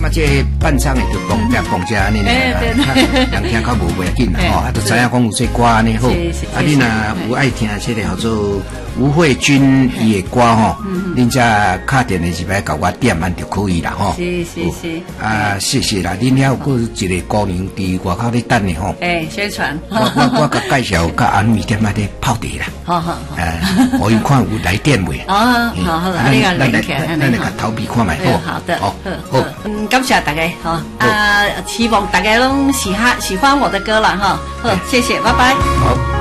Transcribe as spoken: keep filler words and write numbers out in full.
啊，这伴唱的就蹦只蹦只安尼啦，人听较无袂紧啦，吼，啊，就知影讲有这歌安尼好。啊，你若有爱听这个叫做吴慧君伊的歌吼，恁只敲电的时摆甲我点完就可以啦，吼。 是是是。 啊，谢谢啦，恁遐有个一个姑娘伫外口咧等呢，吼。 哎，宣传。 我我我甲介绍甲安米店那咧泡茶啦。 好好。 哎，我有看有来电未？ 哦，好好，你个连起来， 咱来甲投币看卖好。 好的， 好， 好，嗯，感谢大家，哈，啊，希望大家拢喜欢喜欢我的歌了，哈，好，谢谢，拜拜。 好。